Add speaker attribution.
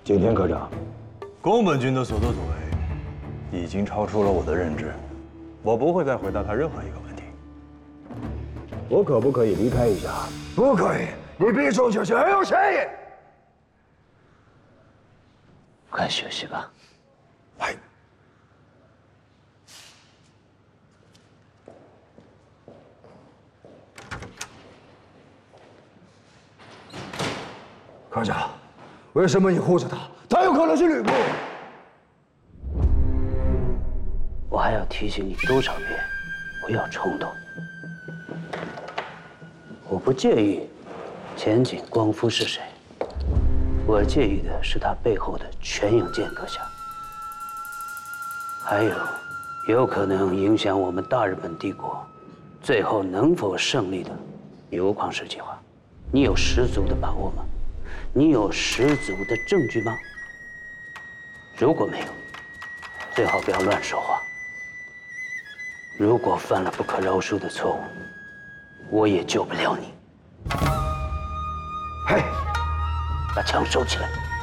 Speaker 1: 景天科长，
Speaker 2: 宫本君的所作所为，已经超出了我的认知，我不会再回答他任何一个问题。
Speaker 1: 我可不可以离开一下？
Speaker 3: 不可以，你比钟小姐还有嫌疑。
Speaker 4: 快休息吧。
Speaker 3: 哎。科长，为什么你护着他？他有可能是吕布。
Speaker 4: 我还要提醒你多少遍，不要冲动。我不介意前景光夫是谁，我介意的是他背后的全影剑阁下，还有可能影响我们大日本帝国最后能否胜利的油矿石计划。你有十足的把握吗？你有十足的证据吗？如果没有，最好不要乱说话。如果犯了不可饶恕的错误，我也救不了你。
Speaker 3: 嘿，
Speaker 4: 把枪收起来。